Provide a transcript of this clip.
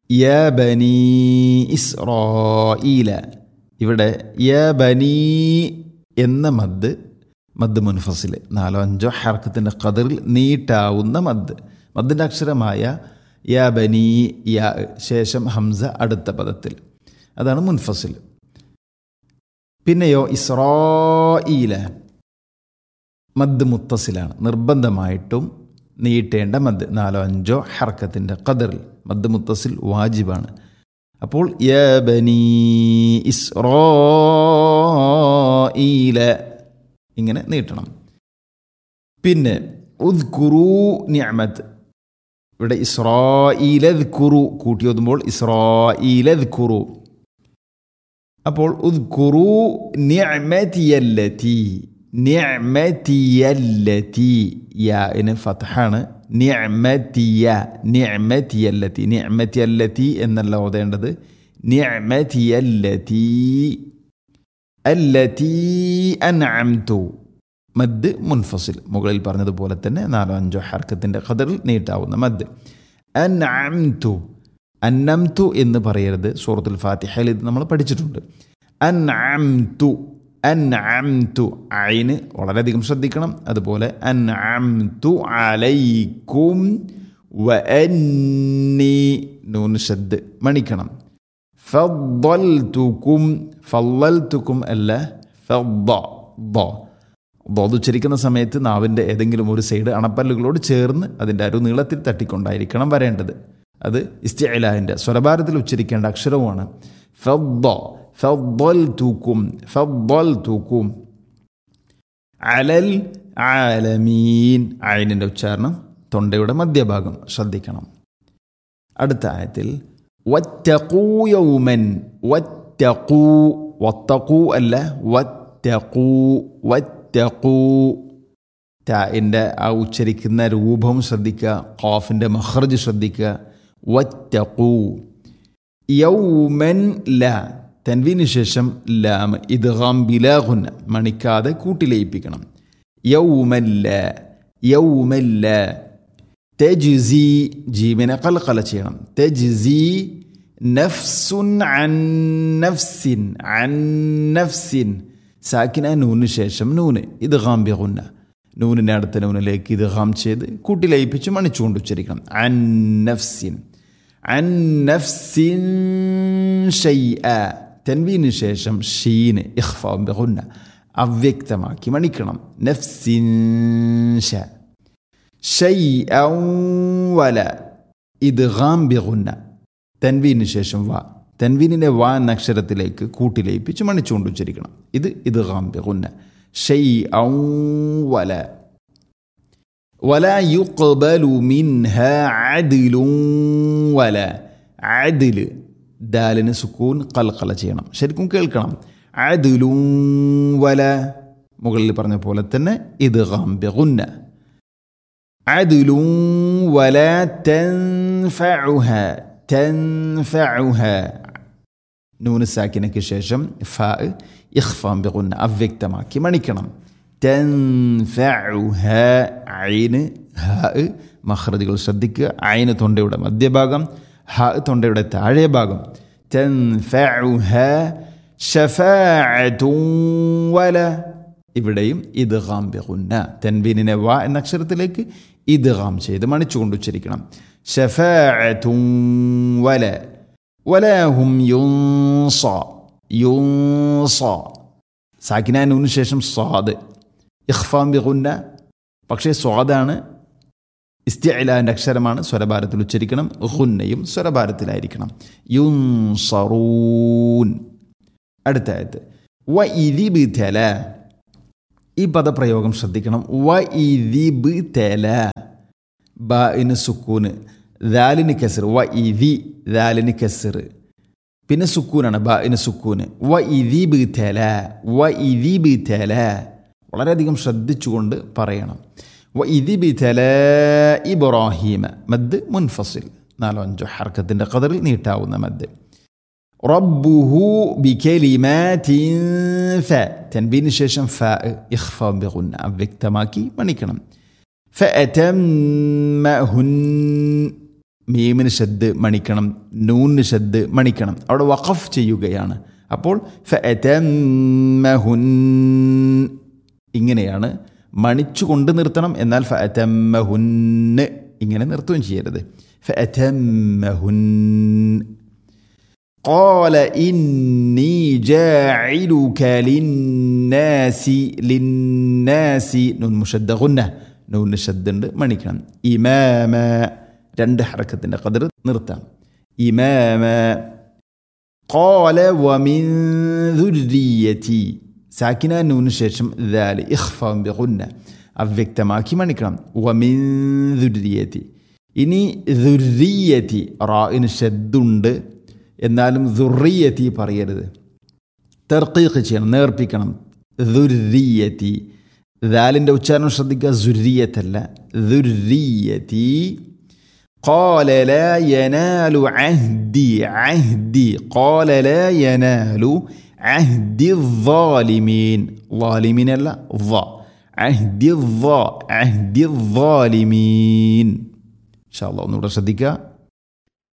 യാ ബനീ ഇസ്രായീല. ഇവിടെ യാ ബനീ എന്ന മദ് മുൻഫസിൽ 4-5 ഹർക്കത്തിൻ്റെ ഖദറിൽ നീട്ടാവുന്ന മദ്ദിൻ്റെ അക്ഷരമായ യാ ബനീ, യാ ശേഷം ഹംസ അടുത്ത പദത്തിൽ, അതാണ് മുൻഫസിൽ. പിന്നെയോ ഇസ്രായീല മദ് മുത്തസിലാണ്, നിർബന്ധമായിട്ടും നീട്ടേണ്ട മദ് 4-5 ഹർക്കത്തിൻ്റെ ഖദറിൽ. മദ് മുത്തസിൽ വാജിബാണ്. അപ്പോൾ യാ ബനീ ഇസ്രായീല ഇങ്ങനെ നീട്ടണം. പിന്നെ ഉദ്കുറൂ നിഅമത്ത്, ഇവിടെ ഇസ്രായീലദ്കുറു കൂട്ടി ഓതുമ്പോൾ ഇസ്രായീലദ്കുറു. അപ്പോൾ ഉദ്കുറൂ നിഅമതിയല്ലതി, നിഅമതിയല്ലതി യാഇന് ഫത്ഹാണ്. നിഅമതിയല്ലതി എന്നല്ല ഓതേണ്ടത്. നിഅമതിയല്ലതി അല്ലതി അൻഅംതു മദ് മുൻഫസിൽ, മുകളിൽ പറഞ്ഞതുപോലെ തന്നെ 4-5 ഹർക്കത്തിൻ്റെ ഖദറിൽ നീട്ടാവുന്ന മദ്. അന്നംതു എന്ന് പറയരുത്. സൂറത്തുൽ ഫാത്തിഹയിൽ ഇത് നമ്മൾ പഠിച്ചിട്ടുണ്ട്. അൻഅംതു ഐന് വളരെയധികം ശ്രദ്ധിക്കണം. അതുപോലെ അൻഅംതു അലൈക്കും വഅന്നി നൂൻ ഷദ് മണിക്കണം. ഫളൽതുക്കും അല്ല ضاد ഉച്ചരിക്കുന്ന സമയത്ത് നാവിൻ്റെ ഏതെങ്കിലും ഒരു സൈഡ് അണപ്പല്ലുകളോട് ചേർന്ന് അതിൻ്റെ നീളത്തിൽ തട്ടിക്കൊണ്ടായിരിക്കണം വരേണ്ടത്. അത് ഇസ്തിഇലാഹിൻ്റെ സ്വരഭാരത്തിൽ ഉച്ചരിക്കേണ്ട അക്ഷരവുമാണ്. ഫളൽതുക്കും അലൽ ആലമീൻ. ഐനിൻ്റെ ഉച്ചാരണം തൊണ്ടയുടെ മധ്യഭാഗം ശ്രദ്ധിക്കണം. അടുത്ത ആയത്തിൽ വത്തഖൂ യൗമൻ, വത്തഖൂ അല്ല വത്തഖൂ താഇൻ്റെ ആ ഉച്ചരിക്കുന്ന രൂപം ശ്രദ്ധിക്കുക, ഖാഫിൻ്റെ മഖ്റജ് ശ്രദ്ധിക്കുക. വത്തഖൂ യൗമൻ ലാ, തൻവീന് ശേഷം ലാം ഇദ്ഗാം ബിലാ ഗുന്ന മണിക്കാതെ കൂട്ടിലയിപ്പിക്കണം. യൗമല്ല തജ്സി ജീമിനെ ഖൽഖല ചെയ്യണം. തജ്സി നഫ്സുൻ അൻ നഫ്സിൻ സാക്കിന നൂന് ശേഷം നൂന് ഇദ്ഗാം ബി ഗുന്ന, നൂനിനെ അടുത്ത നൂനിലേക്ക് ഇദ്ഗാം ചെയ്ത് കൂട്ടിലയിപ്പിച്ച് മണിച്ചുകൊണ്ട് ഉച്ചരിക്കണം. അൻ നഫ്സിൻ ഷൈഅ, തൻവീന് ശേഷം ഷീന് ഇഖ്ഫാ ബി ഗുന്ന അവ്യക്തമാക്കി മണിക്കണം. നഫ്സിൻ ഷൈഅൻ വല ഇദ്ഗാം ബി ഗുന്ന, തൻവീന് ശേഷം വാ, തൻവീനിനെ വാ എന്ന അക്ഷരത്തിലേക്ക് കൂട്ടിലയിപ്പിച്ച് മണിച്ചുകൊണ്ട് ഉച്ചരിക്കണം. ഇത് ഇദ്ഗാം ബി ഗുന്ന. ഷൈഅൻ വല യുഖ്ബലു മിൻഹാ അദ്ലുൻ വല. അദ്ല് ദാലിന് സുക്കൂൻ ഖൽഖല ചെയ്യണം, ശരിക്കും കേൾക്കണം. അദ്ലുൻ വല മുകളിൽ പറഞ്ഞ പോലെ തന്നെ ഇദ്ഗാം ബി ഗുന്ന. അദ്ലുൻ വല തൻഫഉഹാ നൂന് സാക്കിനയ്ക്ക് ശേഷം ഫാ ഇഖ്ഫാ ബി ഗുന്ന അവ്യക്തമാക്കി മണിക്കണം. തൻഫഉഹാ ഐന് ഹാ മഖ്റജുകൾ ശ്രദ്ധിക്കുക. ഐന് തൊണ്ടയുടെ മധ്യഭാഗം, ഹാ തൊണ്ടയുടെ താഴെ ഭാഗം. തൻഫഉഹാ ശഫാഅതുൻ വല, ഇവിടെയും ഇദ്ഗാം ബി ഗുന്ന, തൻവീനിനെ വാ എന്ന അക്ഷരത്തിലേക്ക് ഇദ്ഗാം ചെയ്ത് മണിച്ചുകൊണ്ട് ഉച്ചരിക്കണം. ശഫാഅതുൻ വല വലാഹും യുൻസ സാക്കിന നൂന് ശേഷം സ്വാദ് ഇഖ്ഫാ ബി ഗുന്ന, പക്ഷേ സ്വാദാണ് ഇസ്തിഇലാന്റെ അക്ഷരമാണ്, സ്വരഭാരത്തിൽ ഉച്ചരിക്കണം. ഗുന്നയും സ്വരഭാരത്തിലായിരിക്കണം. യുൻസറൂൻ. അടുത്ത ആയത്ത് വഇദിബ്തല, ഈ പദപ്രയോഗം ശ്രദ്ധിക്കണം. വഇദിബ്തല ബാഇന് സുക്കൂന്, ദാലിന് കസ്ർ. ദാലിന് കസ്ർ, പിന്നെ സുക്കൂനാണ് ബാഇന് സുക്കൂന്. വഇദിബ്തല വളരെയധികം ശ്രദ്ധിച്ചുകൊണ്ട് പറയണം. വഇദിബ്തല ഇബ്രാഹീമ മദ് മുൻഫസിൽ 4-5 ഹർക്കത്തിൻ്റെ ഖദറിൽ നീട്ടാവുന്ന മദ്. റബ്ബുഹു ബികലിമാതിൻ ഫ, തൻവീന് ശേഷം ഫ ഇഖ്ഫാ ബി ഗുന്ന അവ്യക്തമാക്കി മണിക്കണം. ഫഅതമ്മഹുൻ മീമിന് ഷദ് മണിക്കണം, നൂനിന് ഷദ് മണിക്കണം. അവിടെ വഖഫ് ചെയ്യുകയാണ്. അപ്പോൾ ഫഅതമ്മഹുൻ ഇങ്ങനെയാണ് മണിച്ചുകൊണ്ട് നിർത്തണം. എന്നാൽ ഫഅതമ്മഹുൻ ഇങ്ങനെ നിർത്തുകയും ചെയ്യരുത്. ഫഅതമ്മഹുൻ. ഖാല ഇന്നി ജാഇലുക ലിന്നാസി നൂൻ മുഷദ്ദ ഗുന്ന, നൂന് ഷദ് ഉണ്ട് മണിക്കണം. ഇമാമ 2 ഹറക്കത്തിൻ്റെ ഖദർ നിർത്താം. ഇമാമ. ഖാല വമിൻ ദുർരിയതി സാക്കിന നൂന് ശേഷം ദാൽ ഇഖ്ഫാ ബിഗുന്ന അവ്യക്തമാക്കി മണിക്കണം. വമിൻ ദുർരിയതി. ഇനി ദുർരിയതി റാഇന് ഷദ്ദുണ്ട്, എന്നാലും ദുർരിയതി പറയരുത്, തർക്കീഖ് ചെയ്യണം, നേർപ്പിക്കണം. ദുർരിയതി ദാലിൻ്റെ ഉച്ചാരണം ശ്രദ്ധിക്കുക, സുരിയത്തല്ല, ദുർരിയതി. ഖാല ലാ യനാലു അഹ്ദി ഖാല ലാ യനാലു അഹ്ദി الظالمين ظالمين അല്ല അഹ്ദി الظالمين. ഇൻഷാ അല്ലാഹ് ഒന്നുകൂടെ ശ്രദ്ധിക്കുക.